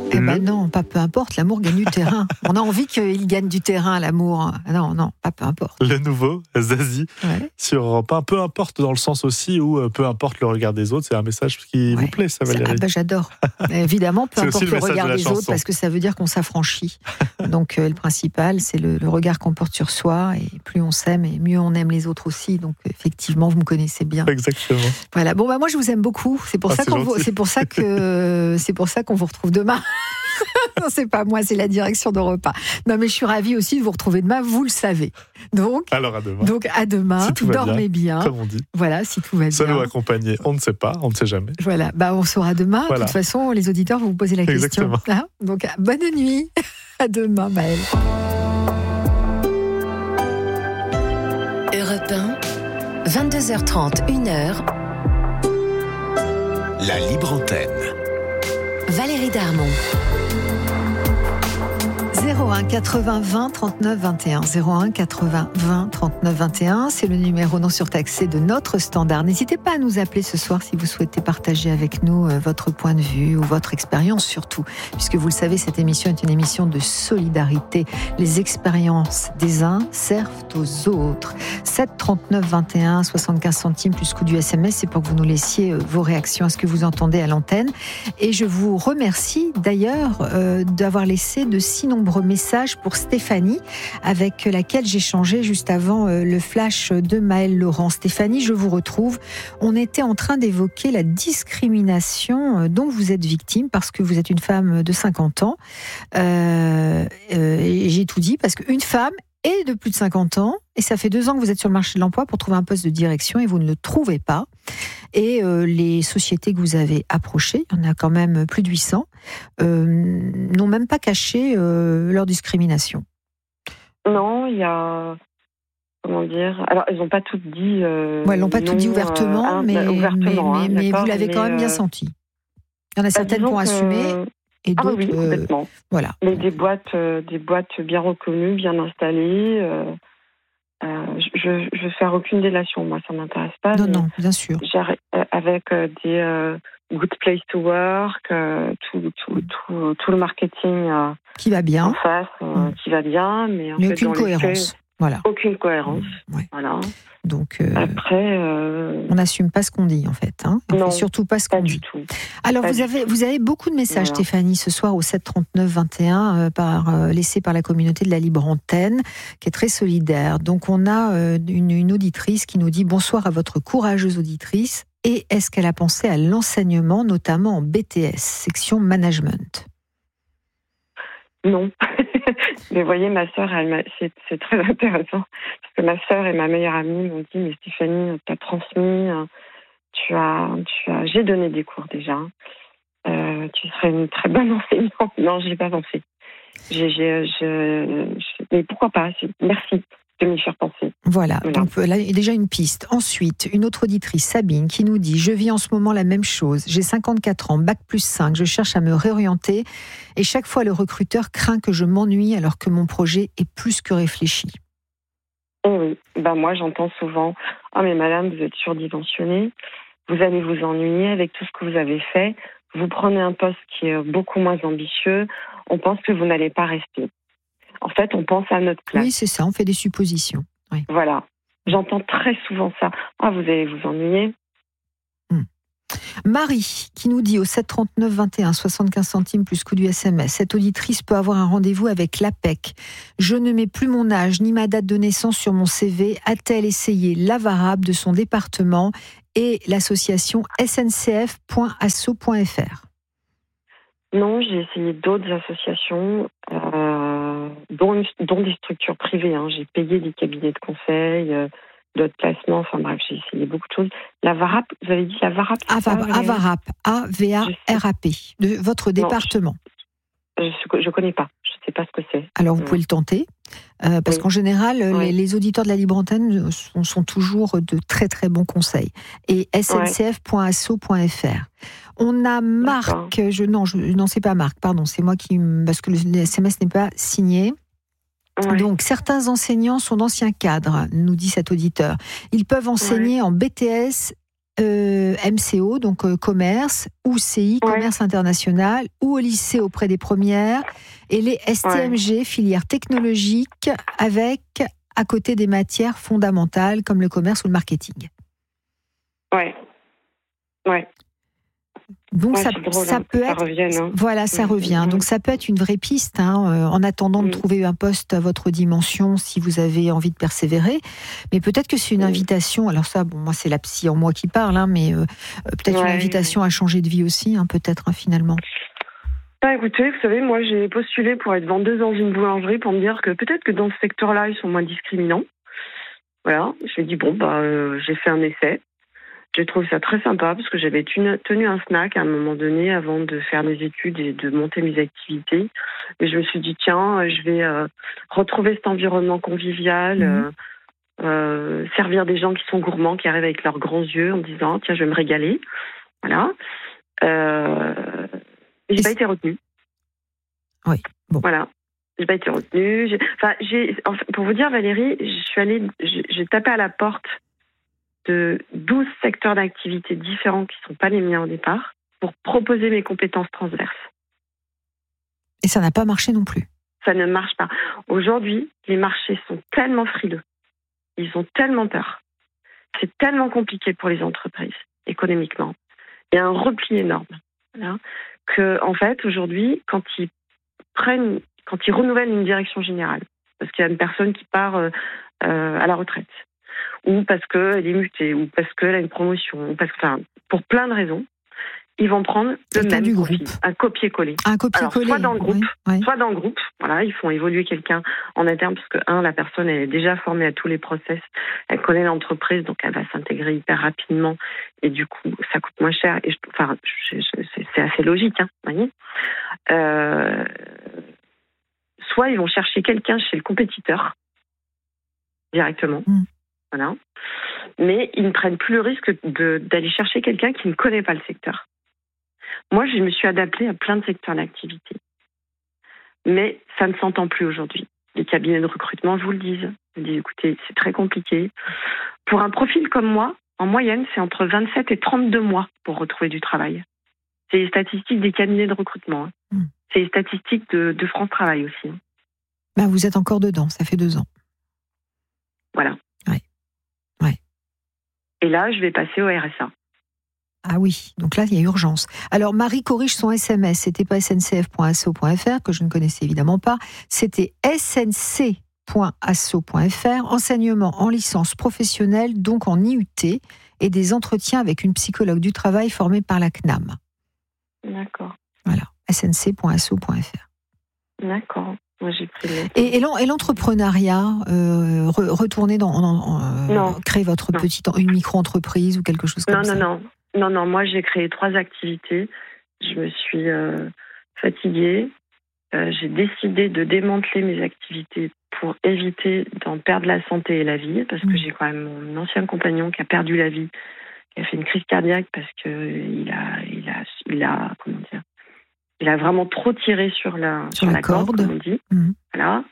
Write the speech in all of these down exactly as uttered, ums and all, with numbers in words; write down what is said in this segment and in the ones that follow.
Eh Le... ben non, pas peu importe, l'amour gagne du terrain. On a envie qu'il gagne du terrain, l'amour. Non, non, pas peu importe. Le nouveau, Zazie, ouais. sur Europe un, peu importe dans le sens aussi où peu importe le regard des autres, c'est un message qui ouais. vous plaît, ça Valérie? Ah ben j'adore. Évidemment, peu importe le, le regard de des chanson. autres, parce que ça veut dire qu'on s'affranchit. Donc euh, le principal, c'est le, le regard qu'on porte sur soi, et plus on s'aime, et mieux on aime les autres aussi. Donc effectivement, vous me connaissez bien. Exactement. Voilà. Bon bah moi je vous aime beaucoup. C'est pour ah, ça c'est qu'on vous, c'est pour ça que c'est pour ça qu'on vous retrouve demain. Non, c'est pas moi, c'est la direction d'Europe un. Non, mais je suis ravie aussi de vous retrouver demain, vous le savez. Donc, Alors à demain. Donc à demain, si dormez bien, bien. Comme on dit. Voilà, si tout va bien. Seul ou accompagné, on ne sait pas, on ne sait jamais. Voilà, bah, on saura demain. Voilà. De toute façon, les auditeurs vont vous poser la Exactement. question. Hein, donc bonne nuit, à demain, Maëlle. Europe un, vingt-deux heures trente, une heure. La libre antenne. Valérie Darmon. zéro un quatre-vingts vingt trente-neuf vingt et un zéro un quatre-vingts vingt trente-neuf vingt et un, c'est le numéro non surtaxé de notre standard. N'hésitez pas à nous appeler ce soir si vous souhaitez partager avec nous votre point de vue ou votre expérience surtout, puisque vous le savez, cette émission est une émission de solidarité. Les expériences des uns servent aux autres. sept trente-neuf vingt et un, soixante-quinze centimes plus coût du S M S, c'est pour que vous nous laissiez vos réactions à ce que vous entendez à l'antenne. Et je vous remercie d'ailleurs euh, d'avoir laissé de si nombreux message pour Stéphanie, avec laquelle j'ai échangé juste avant le flash de Maëlle Laurent. Stéphanie, je vous retrouve. On était en train d'évoquer la discrimination dont vous êtes victime parce que vous êtes une femme de cinquante ans. Euh, euh, et j'ai tout dit parce qu'une femme est de plus de cinquante ans et ça fait deux ans que vous êtes sur le marché de l'emploi pour trouver un poste de direction et vous ne le trouvez pas. Et euh, les sociétés que vous avez approchées, il y en a quand même plus de huit cents, euh, n'ont même pas caché euh, leur discrimination. Non, il y a... Comment dire? Alors, elles n'ont pas toutes dit... Euh, ouais, elles n'ont pas tout dit ouvertement, euh, mais, ouvertement, mais, hein, mais vous l'avez mais quand même bien euh... senti. Il y en a certaines qui ont assumé et d'autres... Ah oui, complètement. Euh, voilà. Mais des boîtes, euh, des boîtes bien reconnues, bien installées... Euh... Euh, je je veux faire aucune délation, moi ça m'intéresse pas. Non non, bien sûr. Avec euh, des euh, good place to work, euh, tout tout tout tout le marketing euh, qui va bien, en face, euh, mmh. qui va bien, mais en mais fait, aucune dans cohérence. Faits, voilà. Aucune cohérence. Mmh, ouais. Voilà. Donc euh, après, euh... on n'assume pas ce qu'on dit en fait, hein. On non, fait surtout pas ce qu'on pas dit. Du tout. Alors pas vous avez tout. vous avez beaucoup de messages, voilà. Stéphanie, ce soir au sept trente-neuf vingt et un euh, par euh, laissés par la communauté de la Libre Antenne, qui est très solidaire. Donc on a euh, une, une auditrice qui nous dit bonsoir à votre courageuse auditrice. Et est-ce qu'elle a pensé à l'enseignement, notamment en B T S, section management? Non. Mais vous voyez, ma sœur, elle m'a... C'est, c'est très intéressant. Parce que ma sœur et ma meilleure amie m'ont dit, mais Stéphanie, tu as transmis, tu as, tu as... J'ai donné des cours déjà. Euh, tu serais une très bonne enseignante. Non, je n'ai pas pensé. J'ai, j'ai, je... Mais pourquoi pas? Merci de m'y faire penser. Voilà, voilà, donc là, il y a déjà une piste. Ensuite, une autre auditrice, Sabine, qui nous dit « Je vis en ce moment la même chose. J'ai cinquante-quatre ans, bac plus cinq, je cherche à me réorienter et chaque fois le recruteur craint que je m'ennuie alors que mon projet est plus que réfléchi. » Et oui, bah moi j'entends souvent « Ah mais madame, vous êtes surdimensionnée, vous allez vous ennuyer avec tout ce que vous avez fait, vous prenez un poste qui est beaucoup moins ambitieux, on pense que vous n'allez pas rester. » En fait, on pense à notre place. Oui, c'est ça, on fait des suppositions. Oui. Voilà. J'entends très souvent ça. Ah, vous allez vous ennuyer. Hum. Marie, qui nous dit au sept trente-neuf vingt et un, soixante-quinze centimes plus coût du S M S, cette auditrice peut avoir un rendez-vous avec l'A P E C. Je ne mets plus mon âge ni ma date de naissance sur mon C V. A-t-elle essayé l'Avarab de son département et l'association S N C F point asso point F R? Non, j'ai essayé d'autres associations, euh, dont, dont des structures privées. Hein. J'ai payé des cabinets de conseil, euh, d'autres placements, enfin bref, j'ai essayé beaucoup de choses. La VARAP, vous avez dit la VARAP? Avarap, A V A R A P, de votre département. Non, je ne connais pas, je ne sais pas ce que c'est. Alors vous pouvez le tenter, euh, parce oui. qu'en général, oui. les, les auditeurs de la Libre Antenne sont, sont toujours de très très bons conseils. Et S N C F point asso point F R. On a Marc, D'accord. je non, je, non c'est pas Marc, pardon, c'est moi qui, parce que le, le S M S n'est pas signé. Oui. Donc, certains enseignants sont d'anciens cadres, nous dit cet auditeur. Ils peuvent enseigner oui. en B T S euh, M C O, donc euh, commerce, ou C I, Ouais. commerce international, ou au lycée auprès des premières, et les S T M G, filières technologiques, avec à côté des matières fondamentales comme le commerce ou le marketing. Ouais. Ouais. Donc Ouais, ça, c'est drôle, ça hein, peut que ça être, revienne, hein. voilà, ça Mmh, revient. mmh. Donc ça peut être une vraie piste, hein, euh, en attendant de Mmh. trouver un poste à votre dimension, si vous avez envie de persévérer. Mais peut-être que c'est une Mmh. invitation. Alors ça, bon, moi c'est la psy en moi qui parle, hein, mais euh, peut-être une Ouais, invitation à changer de vie aussi, hein, peut-être hein, finalement. Bah, écoutez, vous savez, moi j'ai postulé pour être vendeuse dans une boulangerie pour me dire que peut-être que dans ce secteur-là, ils sont moins discriminants. Voilà, je me dis bon, bah, euh, j'ai fait un essai. J'ai trouvé ça très sympa parce que j'avais tenu, tenu un snack à un moment donné avant de faire mes études et de monter mes activités. Et je me suis dit, tiens, je vais euh, retrouver cet environnement convivial, Mmh. euh, euh, servir des gens qui sont gourmands, qui arrivent avec leurs grands yeux en me disant, tiens, je vais me régaler. Voilà. Euh, et j'ai Et pas c'est- été retenue. Oui, bon. Voilà. J'ai pas été retenue. J'ai... Enfin, j'ai... Enfin, pour vous dire, Valérie, je suis allée, j'ai, j'ai tapé à la porte de douze secteurs d'activité différents qui ne sont pas les miens au départ pour proposer mes compétences transverses. Et ça n'a pas marché non plus. Ça ne marche pas. Aujourd'hui, les marchés sont tellement frileux. Ils ont tellement peur. C'est tellement compliqué pour les entreprises, économiquement. Il y a un repli énorme. Voilà, que, en fait, aujourd'hui, quand ils prennent, quand ils renouvellent une direction générale, parce qu'il y a une personne qui part euh, euh, à la retraite, ou parce qu'elle est mutée, ou parce qu'elle a une promotion, ou parce que, enfin, pour plein de raisons, ils vont prendre le Quelqu'un même du profil, groupe. un copier-coller. Un copier-coller. Alors, soit dans le groupe, oui, oui. soit dans le groupe, voilà, ils font évoluer quelqu'un en interne, parce que, un, la personne, elle est déjà formée à tous les process, elle connaît l'entreprise, donc elle va s'intégrer hyper rapidement, et du coup, ça coûte moins cher, et je, enfin, je, je, c'est, c'est assez logique, hein, vous voyez. Euh, soit ils vont chercher quelqu'un chez le compétiteur, directement, Mm. voilà, mais ils ne prennent plus le risque de, d'aller chercher quelqu'un qui ne connaît pas le secteur. Moi, je me suis adaptée à plein de secteurs d'activité. Mais ça ne s'entend plus aujourd'hui. Les cabinets de recrutement, je vous le dis. Ils disent, écoutez, c'est très compliqué. Pour un profil comme moi, en moyenne, c'est entre vingt-sept et trente-deux mois pour retrouver du travail. C'est les statistiques des cabinets de recrutement. Hein. Mm. C'est les statistiques de, de France Travail aussi. Hein. Ben, vous êtes encore dedans, ça fait deux ans. Voilà. Ouais. Ouais. Et là, je vais passer au R S A. Ah oui, donc là, il y a urgence. Alors, Marie corrige son S M S. C'était pas s n c f point a s o point f r, que je ne connaissais évidemment pas. C'était s n c point a s o point f r, enseignement en licence professionnelle, donc en I U T, et des entretiens avec une psychologue du travail formée par la C N A M. D'accord. Voilà, s n c point a s o point f r. D'accord. Moi, j'ai pris le... Et, et, l'en, et l'entrepreneuriat, euh, re, retourner dans, en, en, non. créer votre non. petite, une micro-entreprise ou quelque chose comme non, ça. Non, non, non, non. Moi, j'ai créé trois activités. Je me suis euh, fatiguée. Euh, j'ai décidé de démanteler mes activités pour éviter d'en perdre la santé et la vie, parce que mmh. j'ai quand même mon ancien compagnon qui a perdu la vie, qui a fait une crise cardiaque parce que il a, il a, il a, comment dire, il a vraiment trop tiré sur la, sur, sur la, la corde, corde, comme on dit. Mmh. Voilà.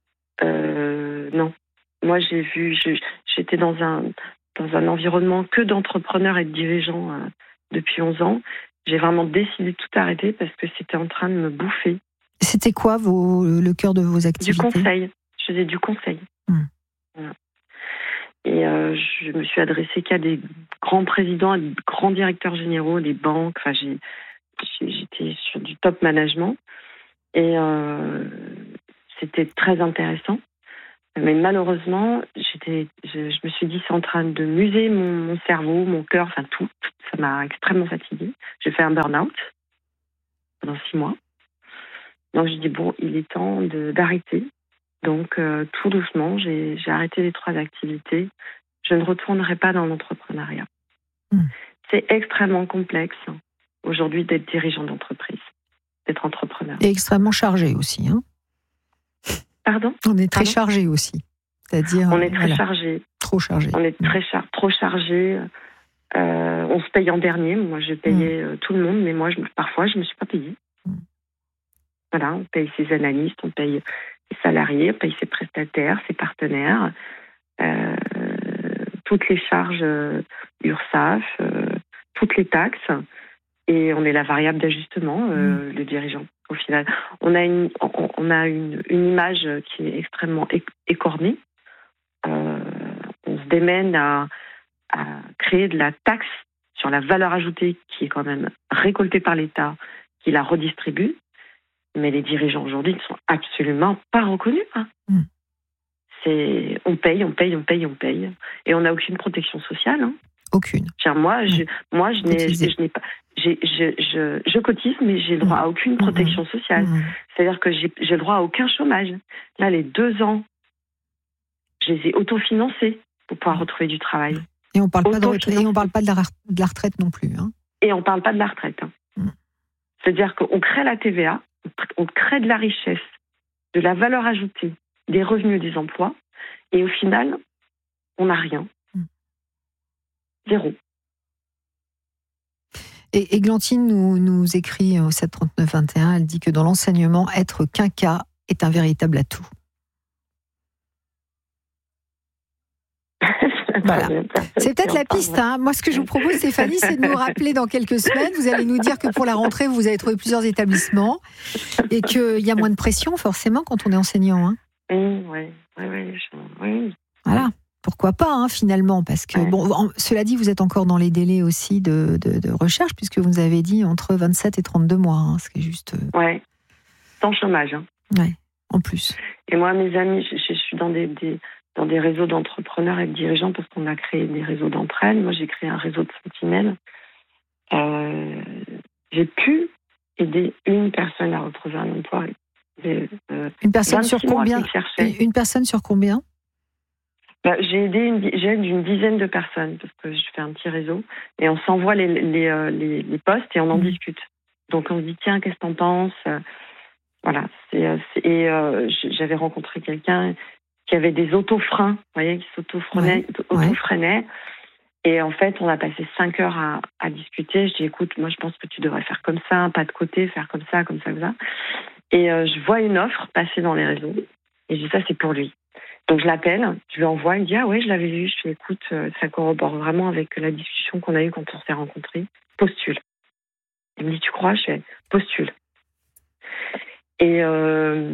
Euh, non. Moi, j'ai vu, je, j'étais dans un, dans un environnement que d'entrepreneurs et de dirigeants euh, depuis onze ans. J'ai vraiment décidé de tout arrêter parce que c'était en train de me bouffer. C'était quoi vos, le cœur de vos activités ? Du conseil. Je faisais du conseil. Mmh. Voilà. Et euh, je me suis adressée qu'à des grands présidents, à des grands directeurs généraux, des banques. Enfin, j'ai, j'étais sur du top management. Et euh, c'était très intéressant. Mais malheureusement, j'étais, je, je me suis dit, c'est en train de muser mon, mon cerveau, mon cœur, enfin tout. Ça m'a extrêmement fatiguée. J'ai fait un burn-out pendant six mois. Donc je dis, bon, il est temps de, d'arrêter. Donc euh, tout doucement, j'ai, j'ai arrêté les trois activités. Je ne retournerai pas dans l'entrepreneuriat. Mmh. C'est extrêmement complexe aujourd'hui d'être dirigeant d'entreprise, d'être entrepreneur. Et extrêmement chargé aussi, hein ? Pardon ? On est très Pardon chargé aussi. C'est-à-dire, on est très voilà, chargé. Trop chargé. On est très char- trop chargé. Euh, on se paye en dernier. Moi, je payais mmh. tout le monde, mais moi, je, parfois, je ne me suis pas payée. Mmh. Voilà, on paye ses analystes, on paye ses salariés, on paye ses prestataires, ses partenaires, euh, toutes les charges euh, URSSAF, euh, toutes les taxes et on est la variable d'ajustement, euh, mmh. les dirigeants. Au final, on a une, on, on a une, une image qui est extrêmement écornée. Euh, on se démène à, à créer de la taxe sur la valeur ajoutée qui est quand même récoltée par l'État, qui la redistribue. Mais les dirigeants aujourd'hui ne sont absolument pas reconnus. Hein. Mmh. C'est, on paye, on paye, on paye, on paye. Et on n'a aucune protection sociale. Hein. Aucune. Genre moi, je, moi, je n'ai, je, je n'ai pas, j'ai, je, je, je cotise, mais j'ai le droit à aucune protection sociale. Mmh. C'est-à-dire que j'ai, j'ai le droit à aucun chômage. Là, les deux ans, je les ai autofinancés pour pouvoir retrouver du travail. Et on parle pas de retraite, et on parle pas de la, de la retraite non plus. Hein. Et on parle pas de la retraite. Hein. Mmh. C'est-à-dire qu'on crée la T V A, on crée de la richesse, de la valeur ajoutée, des revenus, des emplois, et au final, on n'a rien. Zéro. Et Églantine nous, nous écrit au sept trente-neuf vingt et un, elle dit que dans l'enseignement, être quinca est un véritable atout. Voilà. C'est peut-être la piste. Hein. Moi, ce que je vous propose, Stéphanie, c'est de nous rappeler dans quelques semaines. Vous allez nous dire que pour la rentrée, vous avez trouvé plusieurs établissements et qu'il y a moins de pression, forcément, quand on est enseignant. Hein. Oui, oui, oui, oui. Voilà. Pourquoi pas, hein, finalement, parce que, ouais. bon, en, cela dit, vous êtes encore dans les délais aussi de, de, de recherche, puisque vous nous avez dit entre vingt-sept et trente-deux mois, hein, ce qui est juste... Euh... Ouais, sans chômage. Hein. Ouais, en plus. Et moi, mes amis, je, je suis dans des, des, dans des réseaux d'entrepreneurs et de dirigeants, parce qu'on a créé des réseaux d'entraide. Moi, j'ai créé un réseau de sentinelles. Euh, j'ai pu aider une personne à retrouver un emploi. Et, euh, une personne sur combien Une personne sur combien Bah, j'ai aidé une, j'aide une dizaine de personnes parce que je fais un petit réseau et on s'envoie les, les, les, les postes et on en mmh. discute. Donc on se dit tiens, qu'est-ce que t'en penses? Voilà. C'est, c'est, et euh, j'avais rencontré quelqu'un qui avait des autofreins, vous voyez, qui s'autofreinait, ouais. auto-freinait. Et en fait, on a passé cinq heures à, à discuter. Je dis écoute, moi je pense que tu devrais faire comme ça, pas de côté, faire comme ça, comme ça, comme ça. Et euh, je vois une offre passer dans les réseaux et je dis ça c'est pour lui. Donc je l'appelle, je lui envoie, il me dit ah ouais je l'avais vu, je fais écoute, ça corrobore vraiment avec la discussion qu'on a eue quand on s'est rencontrés, postule. Il me dit tu crois? Je fais postule. Et euh,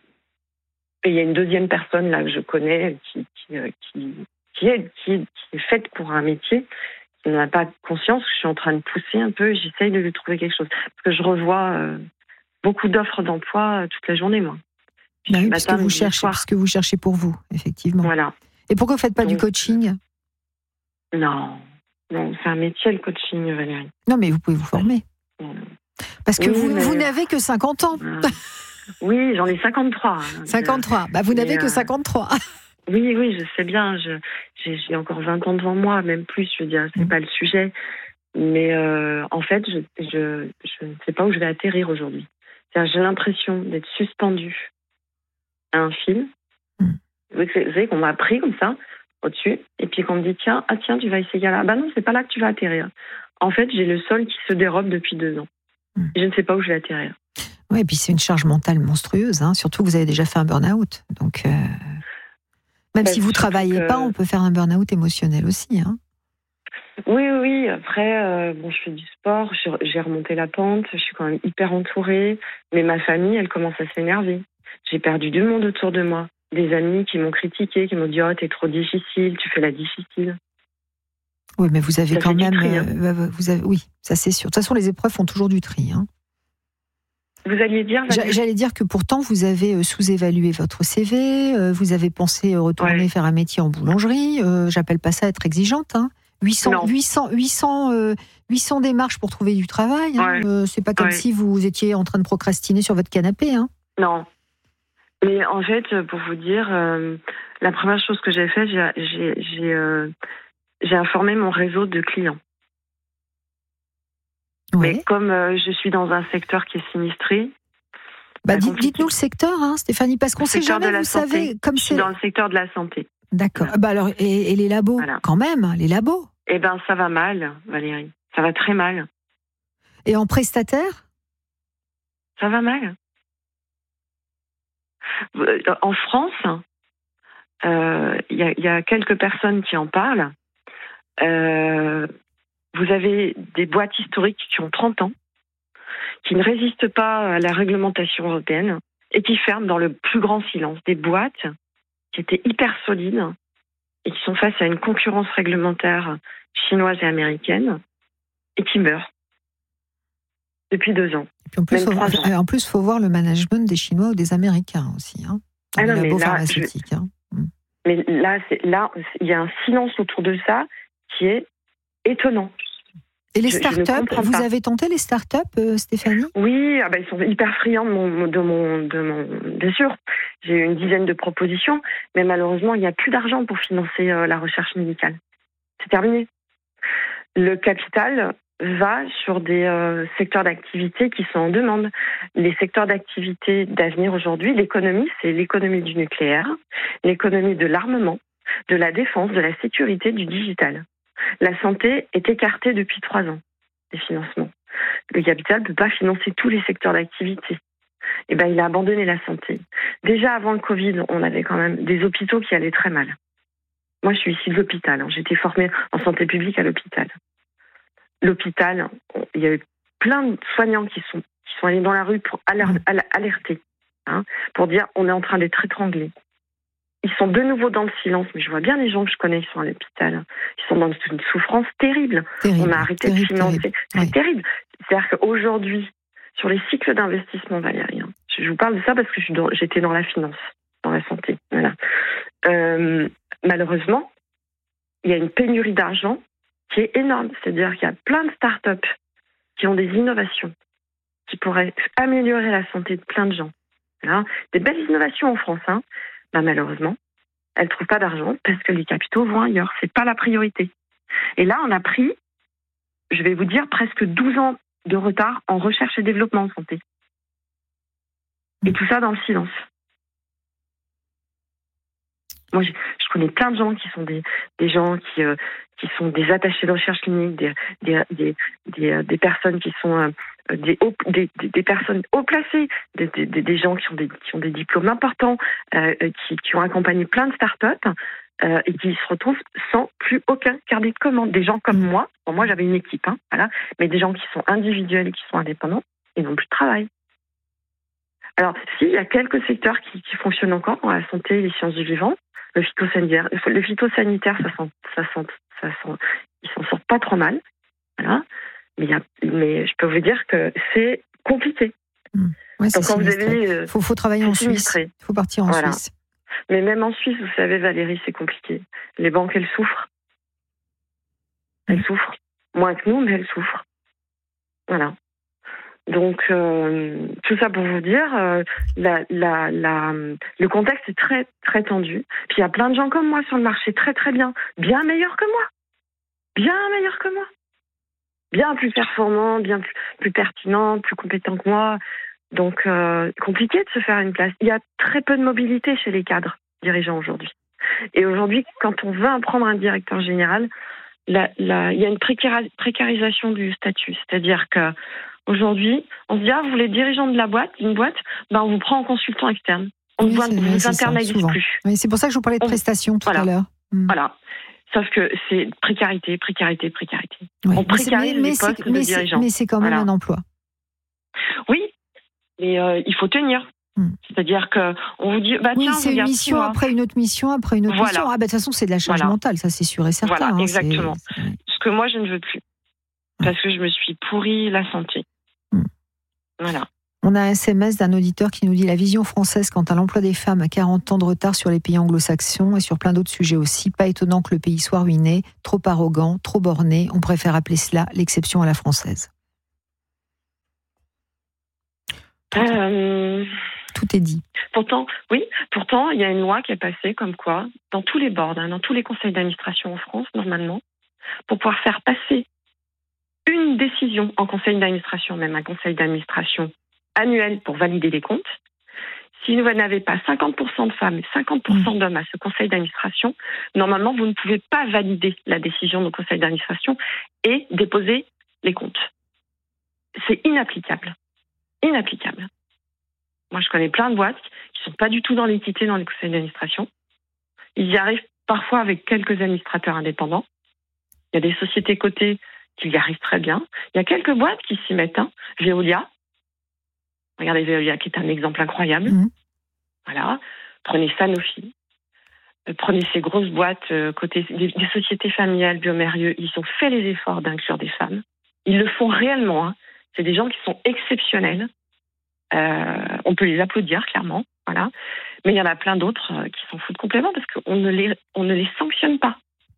et il y a une deuxième personne là que je connais qui qui qui, qui, est, qui, est, qui est faite pour un métier, qui n'en a pas conscience, je suis en train de pousser un peu, j'essaye de lui trouver quelque chose. Parce que je revois euh, beaucoup d'offres d'emploi euh, toute la journée moi. Bah oui, parce que vous cherchez, parce que vous cherchez pour vous, effectivement. Voilà. Et pourquoi vous faites pas Donc, du coaching? Non, non, c'est un métier le coaching, Valérie. Non, mais vous pouvez vous former. Parce que oui, vous, mais... vous n'avez que cinquante ans. Oui, j'en ai cinquante-trois. cinquante-trois. Bah vous n'avez euh... que cinquantre-trois. Oui, oui, je sais bien. Je, j'ai, j'ai encore vingt ans devant moi, même plus. Je veux dire, c'est mmh. pas le sujet. Mais euh, en fait, je, je, je ne sais pas où je vais atterrir aujourd'hui. C'est-à-dire, j'ai l'impression d'être suspendue à un fil. Mmh. Vous savez qu'on m'a pris comme ça, au-dessus, et puis qu'on me dit, tiens, ah tiens, tu vas essayer là. Bah non, c'est pas là que tu vas atterrir. En fait, j'ai le sol qui se dérobe depuis deux ans. Mmh. Et je ne sais pas où je vais atterrir. Oui, et puis c'est une charge mentale monstrueuse, hein, surtout que vous avez déjà fait un burn-out. Donc, euh, même bah, si vous ne travaillez que... pas, on peut faire un burn-out émotionnel aussi. Hein. Oui, oui, après, euh, bon, je fais du sport, j'ai remonté la pente, je suis quand même hyper entourée, mais ma famille, elle commence à s'énerver. J'ai perdu du monde autour de moi. Des amis qui m'ont critiqué, qui m'ont dit « Oh, t'es trop difficile, tu fais la difficile ». Oui, mais vous avez ça quand même... Tri, hein. euh, vous avez, oui, ça c'est sûr. De toute façon, les épreuves font toujours du tri. Hein. Vous alliez dire... Valérie... J'allais dire que pourtant, vous avez sous-évalué votre C V, vous avez pensé retourner ouais. faire un métier en boulangerie. Euh, j'appelle pas ça être exigeante. Hein. huit cents, huit cents, huit cents, euh, huit cents démarches pour trouver du travail. Hein. Ouais. Euh, c'est pas comme ouais. si vous étiez en train de procrastiner sur votre canapé. Hein. Non. Mais en fait, pour vous dire, euh, la première chose que j'ai faite, j'ai, j'ai, j'ai, euh, j'ai informé mon réseau de clients. Ouais. Mais comme euh, je suis dans un secteur qui est sinistré... Bah, dites, dites-nous le secteur, hein, Stéphanie, parce qu'on ne sait jamais, vous santé. savez... Comme je suis c'est... dans le secteur de la santé. D'accord. Voilà. Bah alors, et, et les labos, voilà. Quand même, les labos? Eh bien, ça va mal, Valérie. Ça va très mal. Et en prestataire? Ça va mal. En France, il euh, y, y a quelques personnes qui en parlent. Euh, vous avez des boîtes historiques qui ont trente ans, qui ne résistent pas à la réglementation européenne et qui ferment dans le plus grand silence. Des boîtes qui étaient hyper solides et qui sont face à une concurrence réglementaire chinoise et américaine et qui meurent depuis deux ans. Et puis en plus, faut, en plus, faut voir le management des Chinois ou des Américains aussi, hein, dans ah les labos là, pharmaceutiques. Je... Hein. Mais là, c'est, là, il y a un silence autour de ça qui est étonnant. Et les startups, vous avez tenté les startups, euh, Stéphanie ? Oui, ah bah, ils sont hyper friands de mon, de mon, de mon. Bien sûr, j'ai eu une dizaine de propositions, mais malheureusement, il n'y a plus d'argent pour financer euh, la recherche médicale. C'est terminé. Le capital va sur des euh, secteurs d'activité qui sont en demande. Les secteurs d'activité d'avenir aujourd'hui, l'économie, c'est l'économie du nucléaire, l'économie de l'armement, de la défense, de la sécurité, du digital. La santé est écartée depuis trois ans des financements. Le capital ne peut pas financer tous les secteurs d'activité. Eh ben, il a abandonné la santé. Déjà avant le Covid, on avait quand même des hôpitaux qui allaient très mal. Moi, je suis issue de l'hôpital. Hein. J'ai été formée en santé publique à l'hôpital. L'hôpital, il y a eu plein de soignants qui sont, qui sont allés dans la rue pour alerter, hein, pour dire on est en train d'être étranglés. Ils sont de nouveau dans le silence, mais je vois bien les gens que je connais qui sont à l'hôpital. Ils sont dans une souffrance terrible. terrible on a arrêté terrible, de financer. Terrible. C'est ouais. terrible. C'est-à-dire qu'aujourd'hui, sur les cycles d'investissement, Valérie, hein, je vous parle de ça parce que je suis dans, j'étais dans la finance, dans la santé. Voilà. Euh, malheureusement, il y a une pénurie d'argent qui est énorme. C'est-à-dire qu'il y a plein de startups qui ont des innovations qui pourraient améliorer la santé de plein de gens. Voilà. Des belles innovations en France, hein. Ben, malheureusement, elles ne trouvent pas d'argent parce que les capitaux vont ailleurs. Ce n'est pas la priorité. Et là, on a pris, je vais vous dire, presque douze ans de retard en recherche et développement en santé. Et tout ça dans le silence. Moi, je, je connais plein de gens qui sont des, des gens qui, euh, qui sont des attachés de recherche clinique, des, des, des, des, des personnes qui sont euh, des, haut, des, des personnes haut placées, des, des, des gens qui ont des, qui ont des diplômes importants, euh, qui, qui ont accompagné plein de startups euh, et qui se retrouvent sans plus aucun carnet de commande. Des gens comme moi, bon, moi j'avais une équipe, hein, voilà, mais des gens qui sont individuels et qui sont indépendants, ils n'ont plus de travail. Alors, s'il y a quelques secteurs qui, qui fonctionnent encore dans la santé et les sciences du vivant, le phytosanitaire, le phytosanitaire, ça sent, ça sent, ça sent, ils s'en sortent pas trop mal, voilà. Mais, y a, mais je peux vous dire que c'est compliqué. Mmh. Ouais, Donc quand vous avez, il faut, faut travailler en Suisse. Il faut partir en voilà. Suisse. Mais même en Suisse, vous savez, Valérie, c'est compliqué. Les banques, elles souffrent. Elles mmh. souffrent. Moins que nous, mais elles souffrent. Voilà. Donc, euh, tout ça pour vous dire, euh, la, la, la, le contexte est très, très tendu. Puis il y a plein de gens comme moi sur le marché, très, très bien. Bien meilleurs que moi. Bien meilleurs que moi. Bien plus performants, bien plus, plus pertinents, plus compétents que moi. Donc, euh, compliqué de se faire une place. Il y a très peu de mobilité chez les cadres dirigeants aujourd'hui. Et aujourd'hui, quand on veut prendre un directeur général, la, la, il y a une précarisation du statut. C'est-à-dire que aujourd'hui, on se dit, ah, vous voulez être dirigeant de la boîte, d'une boîte, ben, on vous prend en consultant externe. On oui, ne vous internalise ça, plus. Oui, c'est pour ça que je vous parlais de on, prestations tout voilà, à l'heure. Mmh. Voilà. Sauf que c'est précarité, précarité, précarité. Oui. On précarise mais les postes mais de dirigeants. Mais c'est quand même voilà. un emploi. Oui, mais euh, il faut tenir. Mmh. C'est-à-dire qu'on vous dit, bah, oui, tiens, c'est une mission après une autre mission, après une autre voilà. mission. Ah, bah, de toute façon, c'est de la charge voilà. mentale, ça c'est sûr et certain. Voilà, hein, exactement. c'est, c'est... Ce que moi, je ne veux plus. Parce que je me suis pourri la santé. Mmh. Voilà. On a un S M S d'un auditeur qui nous dit la vision française quant à l'emploi des femmes a quarante ans de retard sur les pays anglo-saxons et sur plein d'autres sujets aussi. Pas étonnant que le pays soit ruiné, trop arrogant, trop borné. On préfère appeler cela l'exception à la française. Euh... Tout est dit. Pourtant, oui, pourtant, il y a une loi qui est passée comme quoi, dans tous les boards, hein, dans tous les conseils d'administration en France, normalement, pour pouvoir faire passer une décision en conseil d'administration, même un conseil d'administration annuel pour valider les comptes, si vous n'avez pas cinquante pour cent de femmes et cinquante pour cent d'hommes à ce conseil d'administration, normalement, vous ne pouvez pas valider la décision du conseil d'administration et déposer les comptes. C'est inapplicable. Inapplicable. Moi, je connais plein de boîtes qui ne sont pas du tout dans l'équité dans les conseils d'administration. Ils y arrivent parfois avec quelques administrateurs indépendants. Il y a des sociétés cotées qui y arrivent très bien. Il y a quelques boîtes qui s'y mettent. Hein. Veolia, regardez Veolia qui est un exemple incroyable. Mmh. Voilà. Prenez Sanofi. Prenez ces grosses boîtes euh, côté des, des sociétés familiales, Biomérieux, ils ont fait les efforts d'inclure des femmes. Ils le font réellement. Hein. C'est des gens qui sont exceptionnels. Euh, on peut les applaudir clairement, voilà. Mais il y en a plein d'autres euh, qui s'en foutent complètement parce qu'on ne les on ne les sanctionne pas.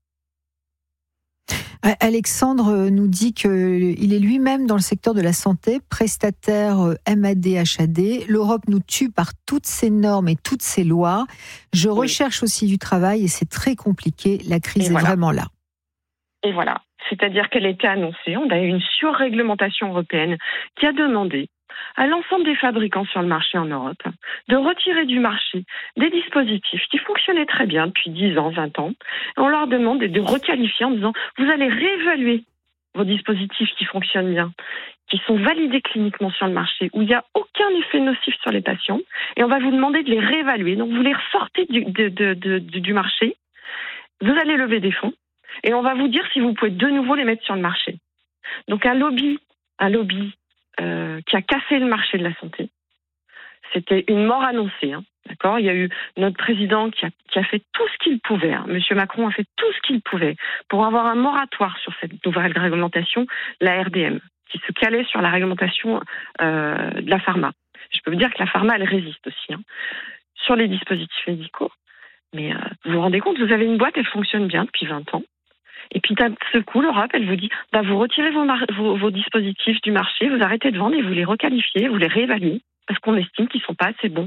Alexandre nous dit qu'il est lui-même dans le secteur de la santé, prestataire M A D H A D. L'Europe nous tue par toutes ses normes et toutes ses lois. Je oui. recherche aussi du travail et c'est très compliqué. La crise et est voilà. vraiment là. Et voilà. C'est-à-dire qu'elle était annoncée. On a eu une surréglementation européenne qui a demandé à l'ensemble des fabricants sur le marché en Europe de retirer du marché des dispositifs qui fonctionnaient très bien depuis dix ans, vingt ans. On leur demande de requalifier en disant vous allez réévaluer vos dispositifs qui fonctionnent bien, qui sont validés cliniquement sur le marché, où il n'y a aucun effet nocif sur les patients, et on va vous demander de les réévaluer. Donc vous les ressortez du, de, de, de, de, du marché, vous allez lever des fonds, et on va vous dire si vous pouvez de nouveau les mettre sur le marché. Donc un lobby, un lobby Euh, qui a cassé le marché de la santé. C'était une mort annoncée. Hein, d'accord ? Il y a eu notre président qui a, qui a fait tout ce qu'il pouvait. Hein. Monsieur Macron a fait tout ce qu'il pouvait pour avoir un moratoire sur cette nouvelle réglementation, la R D M, qui se calait sur la réglementation euh, de la pharma. Je peux vous dire que la pharma, elle résiste aussi hein, sur les dispositifs médicaux. Mais euh, vous vous rendez compte, vous avez une boîte, elle fonctionne bien depuis vingt ans. Et puis d'un seul coup, l'Europe, elle vous dit bah, vous retirez vos, mar- vos, vos dispositifs du marché, vous arrêtez de vendre et vous les requalifiez, vous les réévaluez, parce qu'on estime qu'ils ne sont pas assez bons.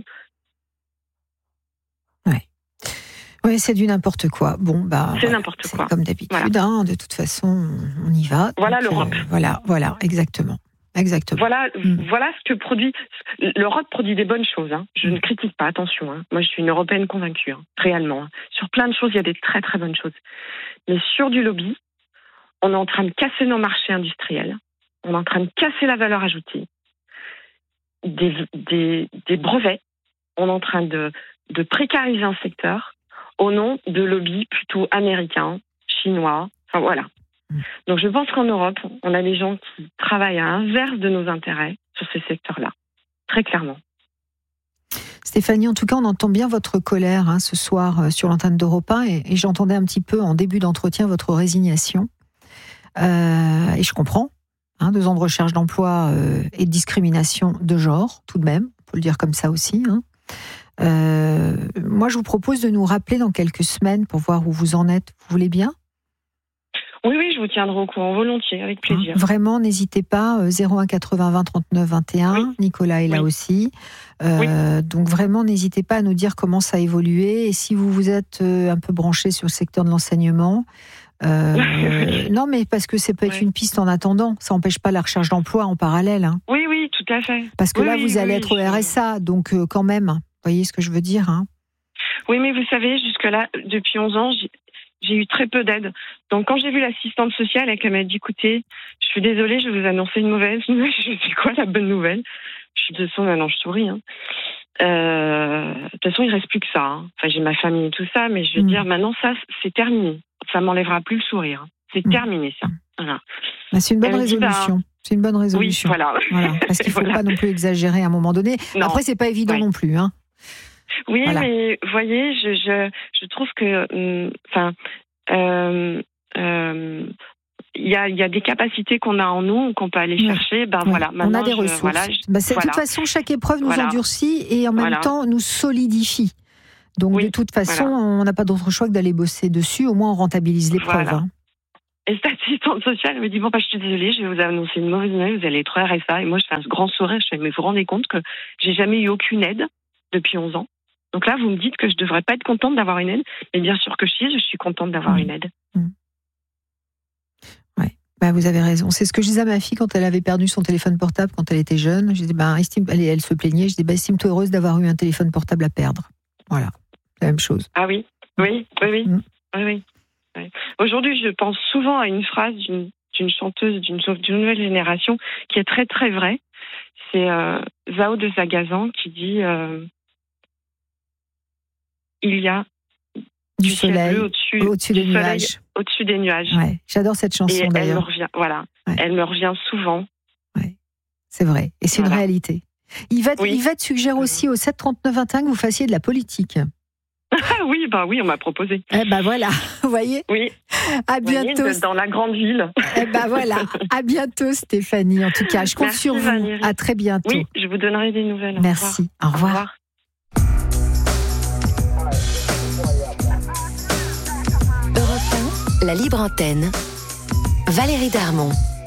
Oui, ouais, c'est du n'importe quoi. Bon, bah, c'est voilà, n'importe c'est quoi. Comme d'habitude, voilà. hein, de toute façon, on y va. Voilà donc, l'Europe. Euh, voilà, voilà, exactement. Exactement. Voilà, mmh. voilà ce que produit. L'Europe produit des bonnes choses. Hein. Je mmh. ne critique pas, attention. Hein. Moi, je suis une Européenne convaincue, hein, réellement. Hein. Sur plein de choses, il y a des très très bonnes choses. Mais sur du lobby, on est en train de casser nos marchés industriels. On est en train de casser la valeur ajoutée. Des, des, des brevets. On est en train de, de précariser un secteur au nom de lobbies plutôt américains, chinois. Enfin, voilà. Donc je pense qu'en Europe, on a des gens qui travaillent à l'inverse de nos intérêts sur ces secteurs-là, très clairement. Stéphanie, en tout cas, on entend bien votre colère hein, ce soir euh, sur l'antenne d'Europe un et, et j'entendais un petit peu en début d'entretien votre résignation. Euh, et je comprends, hein, deux ans de recherche d'emploi euh, et de discrimination de genre, tout de même, on peut le dire comme ça aussi. Hein. Euh, moi, je vous propose de nous rappeler dans quelques semaines pour voir où vous en êtes. Vous voulez bien ? Oui, oui, je vous tiendrai au courant volontiers, avec plaisir. Vraiment, n'hésitez pas, zéro un quatre-vingts vingt trente-neuf vingt et un, oui. Nicolas est là oui. aussi. Euh, oui. Donc vraiment, n'hésitez pas à nous dire comment ça a évolué et si vous vous êtes un peu branché sur le secteur de l'enseignement. Euh, non, mais parce que ça peut être oui. une piste en attendant, ça n'empêche pas la recherche d'emploi en parallèle. Hein. Oui, oui, tout à fait. Parce que oui, là, oui, vous allez oui, être au je... R S A, donc euh, quand même, vous voyez ce que je veux dire hein. Oui, mais vous savez, jusque-là, depuis onze ans, j'ai... J'ai eu très peu d'aide. Donc, quand j'ai vu l'assistante sociale et qu'elle m'a dit, écoutez, je suis désolée, je vais vous annoncer une mauvaise nouvelle. Je dis, quoi, la bonne nouvelle? Je suis de toute façon, maintenant, je souris. Hein. Euh, de toute façon, il reste plus que ça. Hein. Enfin, j'ai ma famille et tout ça, mais je veux mmh. dire, maintenant, ça, c'est terminé. Ça m'enlèvera plus le sourire. Hein. C'est mmh. terminé, ça. Voilà. Bah, c'est une bonne elle résolution. Dit, bah, c'est une bonne résolution. Oui, voilà. voilà. Parce qu'il ne faut voilà. pas non plus exagérer à un moment donné. Non. Après, c'est pas évident ouais. non plus, hein. Oui, voilà. mais vous voyez, je, je, je trouve que, enfin, euh, euh, il y a, y a des capacités qu'on a en nous, qu'on peut aller ouais. chercher. Ben ouais. voilà, on a des je, ressources. Voilà, je, bah, voilà. De toute façon, chaque épreuve nous voilà. endurcit et en même voilà. temps nous solidifie. Donc oui. de toute façon, voilà. on n'a pas d'autre choix que d'aller bosser dessus. Au moins, on rentabilise l'épreuve. Voilà. Hein. Et cette assistante sociale me dit bon, bah, je suis désolée, je vais vous annoncer une mauvaise nouvelle. Vous allez être R S A. Et moi, je fais un grand sourire. Je fais mais vous vous rendez compte que j'ai jamais eu aucune aide depuis onze ans. Donc là, vous me dites que je ne devrais pas être contente d'avoir une aide. Mais bien sûr que je suis, je suis contente d'avoir mmh. une aide. Mmh. Oui, bah, vous avez raison. C'est ce que je disais à ma fille quand elle avait perdu son téléphone portable quand elle était jeune. Je disais, bah, estime, elle, elle se plaignait. Je disais, bah, estime-toi heureuse d'avoir eu un téléphone portable à perdre. Voilà, la même chose. Ah oui, oui, oui, oui. Mmh. oui, oui. oui. Aujourd'hui, je pense souvent à une phrase d'une, d'une chanteuse d'une, d'une nouvelle génération qui est très, très vraie. C'est euh, Zao de Sagazan qui dit... Euh, il y a du, du soleil bleu au-dessus, au-dessus des nuages. au-dessus des nuages. Ouais, j'adore cette chanson et d'ailleurs. Elle me revient, voilà. Ouais. Elle me revient souvent. Ouais, c'est vrai. Et c'est voilà. Une réalité. Yvette, oui. Yvette suggère aussi au sept trente-neuf vingt et un que vous fassiez de la politique. oui, bah oui, on m'a proposé. Eh ben voilà, vous voyez. Oui. À bientôt. Voyez, dans la grande ville. Eh ben voilà. À bientôt, Stéphanie. En tout cas, je compte Merci, sur vous. Valérie. À très bientôt. Oui, je vous donnerai des nouvelles. Merci. Au revoir. Au revoir. Europe un, la libre antenne. Valérie Darmon.